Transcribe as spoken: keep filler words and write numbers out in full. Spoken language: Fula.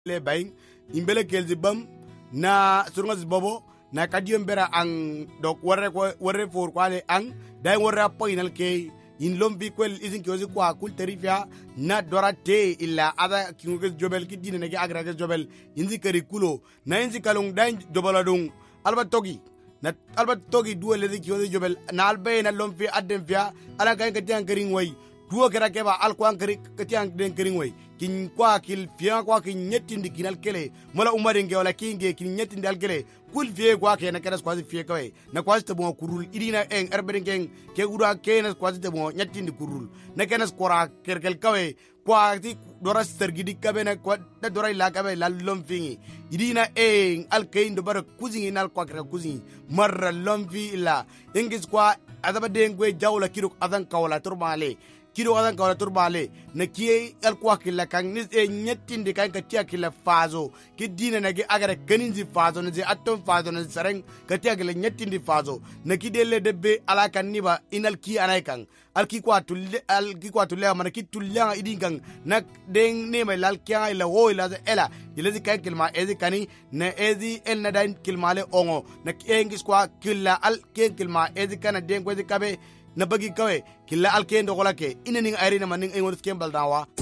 le bayin imbele kelzi bam na surungas bobo na kadiyo mbera ang dok warre warre for kwale ang dai warre poinal ke in lombi kwel izin kyozi kwa kul terifia na dorate illa ada kinguges jobel ki dine nagi agrages jobel inzi kari kulo na inzi kalung dai jobaladung alba togi na alba togi duwe lezi kyozi jobel na albe na lombi adem fia ala kay katiang kering way duwa kera keba al kwa kari katiang den kering way kin kwa kil fia kwa kin nyetindi kinal kele mola umaringe wala kinge kin nyetindi al kele kul fie kwa ke na kenas kwazi fie kawe na kwazi tabo kurul irina eng erberingen ke gura ke na kwazi tabo nyetindi kurul na kenas kora kerkel kawe kwa ti dora sergidi kabe na kwa da dora ila kabe la lomfingi irina eng al kain do bar kuzingi nal kwa kera kuzingi marra lomfi ila engis kwa adaba dengwe jawla kiruk adan kawla turbale kiro adan kawla turbale na kiye al kwa kila kan nis e nyetindi kan katia kila fazo ki dina na gi agara kaninzi fazo na zi atom fazo na sareng katia kila nyetindi fazo na ki dele debbe ala kan niba inal ki anay kan al ki kwa tulle al ki kwa tulle man ki tulle idin kan na den ne mai lal kya ila wo ila ela ila zi kan kilma ezi kani na ezi el na dan kilmale ongo na engis kwa killa al ken kilma ezi kana den ko ezi kabe na bagi kawe killa alkendo golake inani ayri na maning ay wonus kembal dawa